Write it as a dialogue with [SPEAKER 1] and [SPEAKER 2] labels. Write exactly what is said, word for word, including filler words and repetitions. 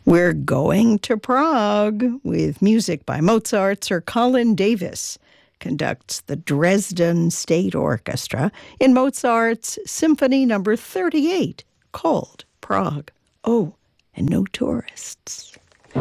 [SPEAKER 1] We're going to Prague with music by Mozart. Sir Colin Davis conducts the Dresden State Orchestra in Mozart's Symphony Number thirty-eight, called Prague. Oh, and no tourists.